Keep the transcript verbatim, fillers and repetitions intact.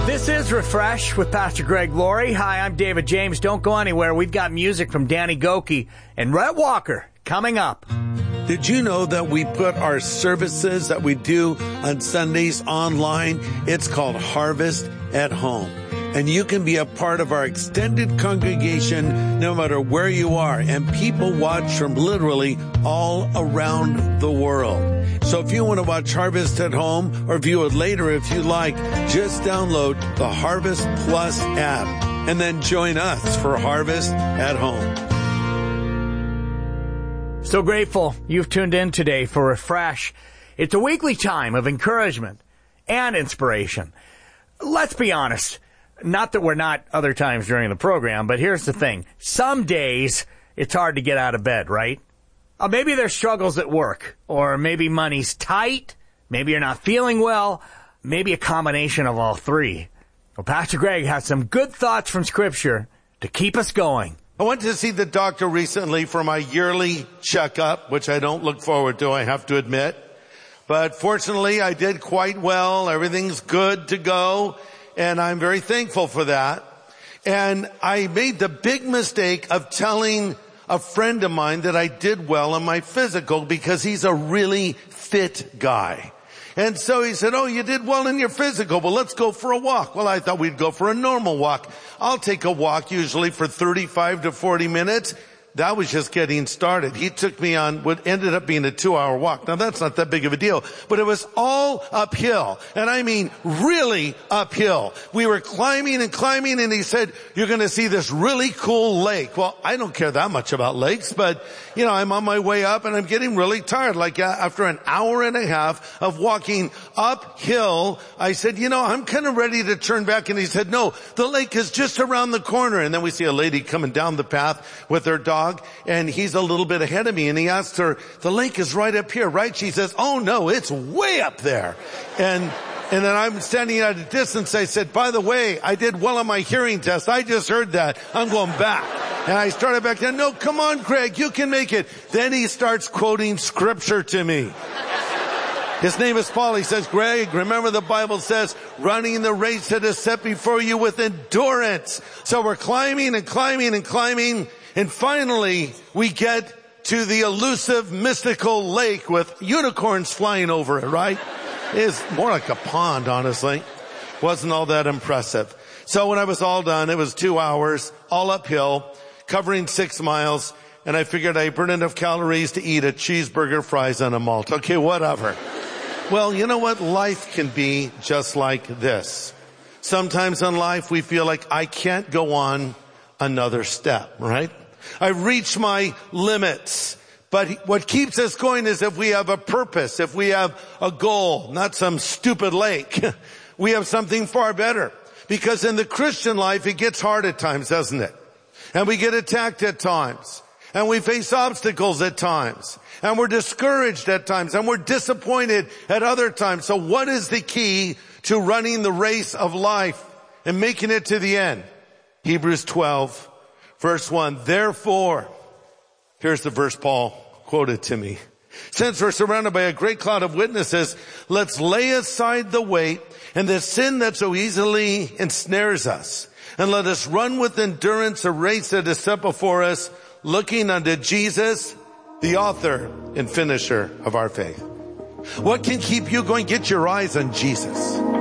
This is Refresh with Pastor Greg Laurie. Hi, I'm David James. Don't go anywhere. We've got music from Danny Gokey and Rhett Walker coming up. Did you know that we put our services that we do on Sundays online? It's called Harvest at Home. And you can be a part of our extended congregation no matter where you are. And people watch from literally all around the world. So if you want to watch Harvest at Home or view it later if you like, just download the Harvest Plus app and then join us for Harvest at Home. So grateful you've tuned in today for Refresh. It's a weekly time of encouragement and inspiration. Let's be honest. Not that we're not other times during the program, but here's the thing. Some days it's hard to get out of bed, right? Uh, maybe there's struggles at work, or maybe money's tight, maybe you're not feeling well, maybe a combination of all three. Well, Pastor Greg has some good thoughts from Scripture to keep us going. I went to see the doctor recently for my yearly checkup, which I don't look forward to, I have to admit. But fortunately, I did quite well. Everything's good to go. And I'm very thankful for that. And I made the big mistake of telling a friend of mine that I did well on my physical because he's a really fit guy. And so he said, oh, you did well in your physical. Well, let's go for a walk. Well, I thought we'd go for a normal walk. I'll take a walk usually for thirty-five to forty minutes. That was just getting started. He took me on what ended up being a two-hour walk. Now, that's not that big of a deal, but it was all uphill, and I mean really uphill. We were climbing and climbing, and he said, you're going to see this really cool lake. Well, I don't care that much about lakes, but, you know, I'm on my way up, and I'm getting really tired. Like, uh, after an hour and a half of walking uphill, I said, you know, I'm kind of ready to turn back, and he said, no, the lake is just around the corner. And then we see a lady coming down the path with her dog, and he's a little bit ahead of me, and he asked her, the lake is right up here, right? She says, oh no, it's way up there. And and then I'm standing at a distance. I said, by the way, I did well on my hearing test. I just heard that. I'm going back. And I started back then. No, come on, Greg, you can make it. Then he starts quoting Scripture to me. His name is Paul. He says, Greg, remember the Bible says, running the race that is set before you with endurance. So we're climbing and climbing and climbing. And finally, we get to the elusive, mystical lake with unicorns flying over it, right? It's more like a pond, honestly. Wasn't all that impressive. So when I was all done, it was two hours, all uphill, covering six miles, and I figured I burned enough calories to eat a cheeseburger, fries, and a malt. Okay, whatever. Well, you know what? Life can be just like this. Sometimes in life, we feel like I can't go on another step, right? I've reached my limits. But what keeps us going is if we have a purpose, if we have a goal, not some stupid lake. We have something far better. Because in the Christian life, it gets hard at times, doesn't it? And we get attacked at times. And we face obstacles at times. And we're discouraged at times. And we're disappointed at other times. So what is the key to running the race of life and making it to the end? Hebrews twelve. Verse one, therefore, here's the verse Paul quoted to me. Since we're surrounded by a great cloud of witnesses, let's lay aside the weight and the sin that so easily ensnares us. And let us run with endurance a race that is set before us, looking unto Jesus, the author and finisher of our faith. What can keep you going? Get your eyes on Jesus.